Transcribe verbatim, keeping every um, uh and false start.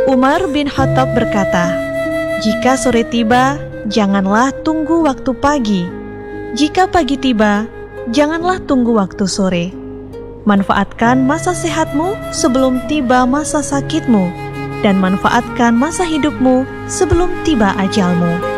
Umar bin Khattab berkata, "Jika sore tiba, janganlah tunggu waktu pagi. Jika pagi tiba, janganlah tunggu waktu sore. Manfaatkan masa sehatmu sebelum tiba masa sakitmu, dan manfaatkan masa hidupmu sebelum tiba ajalmu."